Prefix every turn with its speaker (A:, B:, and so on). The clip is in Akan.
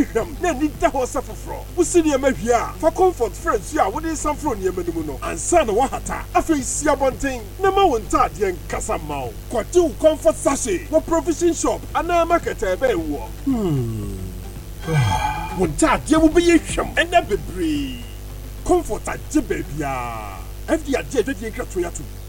A: hwam na ni da ho safofro wusi ne mahwia fa comfort friends ya wode sanfro ne manumu no ansa na wahata afei sia bonten na ma wonta de nkasa mawo kwati comfort sachet wo provision shop ana market ebe wo wonta de mu be hwam ena bebre comfort agye babia FD agye de nkratwa to